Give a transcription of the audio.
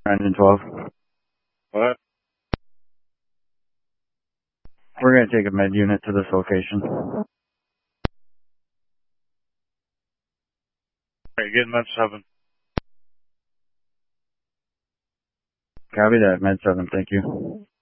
Engine 12. What? We're going to take a med unit to this location. Alright, get med 7. Copy that, med 7, thank you.